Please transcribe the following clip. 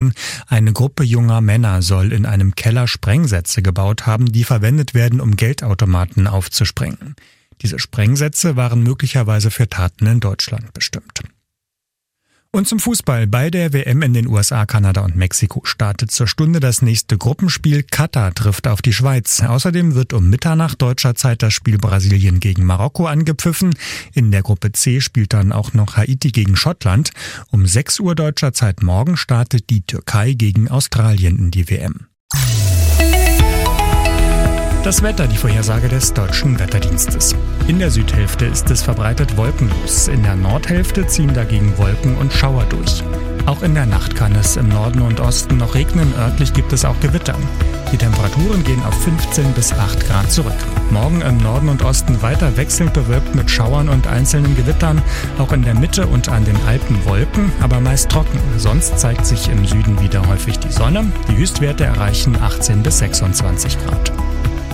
Sachsen. Eine Gruppe junger Männer soll in einem Keller Sprengsätze gebaut haben, die verwendet werden, um Geldautomaten aufzusprengen. Diese Sprengsätze waren möglicherweise für Taten in Deutschland bestimmt. Und zum Fußball. Bei der WM in den USA, Kanada und Mexiko startet zur Stunde das nächste Gruppenspiel. Katar trifft auf die Schweiz. Außerdem wird um Mitternacht deutscher Zeit das Spiel Brasilien gegen Marokko angepfiffen. In der Gruppe C spielt dann auch noch Haiti gegen Schottland. Um 6 Uhr deutscher Zeit morgen startet die Türkei gegen Australien in die WM. Das Wetter, die Vorhersage des Deutschen Wetterdienstes. In der Südhälfte ist es verbreitet wolkenlos. In der Nordhälfte ziehen dagegen Wolken und Schauer durch. Auch in der Nacht kann es im Norden und Osten noch regnen. Örtlich gibt es auch Gewitter. Die Temperaturen gehen auf 15 bis 8 Grad zurück. Morgen im Norden und Osten weiter wechselnd bewölkt mit Schauern und einzelnen Gewittern. Auch in der Mitte und an den Alpen Wolken, aber meist trocken. Sonst zeigt sich im Süden wieder häufig die Sonne. Die Höchstwerte erreichen 18 bis 26 Grad.